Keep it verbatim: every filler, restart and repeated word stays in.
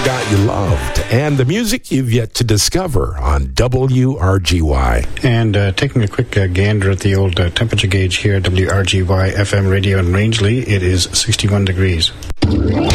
forgot you loved, and the music you've yet to discover on W R G Y. And uh, taking a quick uh, gander at the old uh, temperature gauge here at W R G Y F M radio in Rangeley, it is sixty-one degrees.